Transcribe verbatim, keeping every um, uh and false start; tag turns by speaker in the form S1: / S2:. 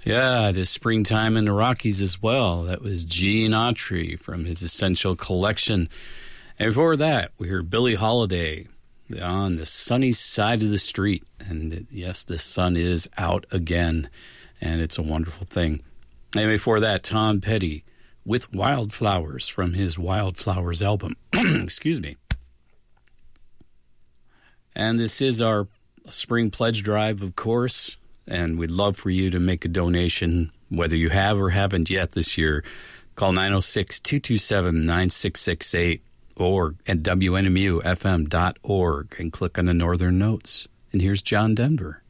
S1: Yeah, it is springtime in the Rockies as well. That was Gene Autry from his Essential Collection. And before that, we heard Billie Holiday on the sunny side of the street. And yes, the sun is out again, and it's a wonderful thing. And before that, Tom Petty with Wildflowers from his Wildflowers album. Excuse me. And this is our spring pledge drive, of course, and we'd love for you to make a donation, whether you have or haven't yet this year. Call nine oh six, two two seven, nine six six eight or at W N M U F M dot org and click on the Northern Notes. And here's John Denver.